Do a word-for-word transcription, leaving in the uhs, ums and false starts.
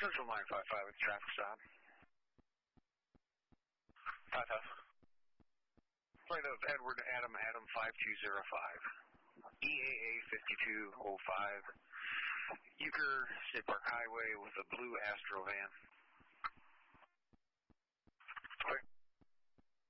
Central nine five five with traffic stop. Five five. Flight of Edward Adam Adam five two zero five. E A A fifty-two oh five. Euchre State Park Highway with a blue Astro van.